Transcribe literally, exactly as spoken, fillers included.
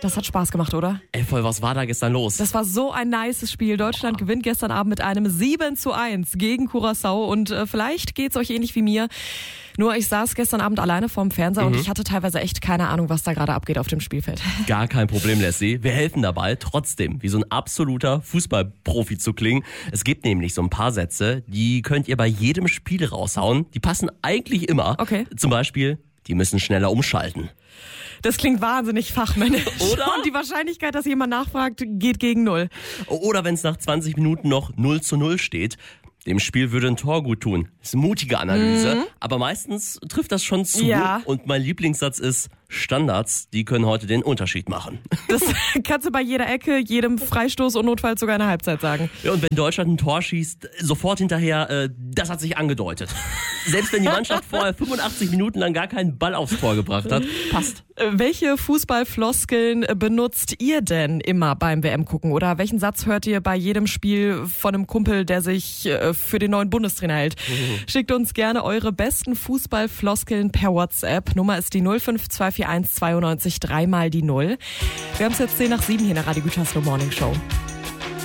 Das hat Spaß gemacht, oder? Ey, voll, was war da gestern los? Das war so ein nices Spiel. Deutschland gewinnt gestern Abend mit einem sieben zu eins gegen Curaçao und äh, vielleicht geht's euch ähnlich wie mir. Nur ich saß gestern Abend alleine vorm Fernseher mhm. und ich hatte teilweise echt keine Ahnung, was da gerade abgeht auf dem Spielfeld. Gar kein Problem, Leslie. Wir helfen dabei, trotzdem wie so ein absoluter Fußballprofi zu klingen. Es gibt nämlich so ein paar Sätze, die könnt ihr bei jedem Spiel raushauen. Die passen eigentlich immer. Okay. Zum Beispiel, die müssen schneller umschalten. Das klingt wahnsinnig fachmännisch. Oder? Und die Wahrscheinlichkeit, dass jemand nachfragt, geht gegen null. Oder wenn es nach zwanzig Minuten noch null zu null steht. Dem Spiel würde ein Tor gut tun. Das ist eine mutige Analyse, mhm. aber meistens trifft das schon zu. Ja. Und mein Lieblingssatz ist, Standards, die können heute den Unterschied machen. Das kannst du bei jeder Ecke, jedem Freistoß und notfalls sogar in der Halbzeit sagen. Ja, und wenn Deutschland ein Tor schießt, sofort hinterher, äh, das hat sich angedeutet. Selbst wenn die Mannschaft vorher fünfundachtzig Minuten lang gar keinen Ball aufs Tor gebracht hat, passt. Welche Fußballfloskeln benutzt ihr denn immer beim W M-Gucken? Oder welchen Satz hört ihr bei jedem Spiel von einem Kumpel, der sich für den neuen Bundestrainer hält? Mhm. Schickt uns gerne eure besten Fußballfloskeln per WhatsApp. Nummer ist die null fünf zwei vier eins zweiundneunzig drei mal die null. Wir haben es jetzt zehn nach sieben hier in der Radio Gütersloh Morning Show.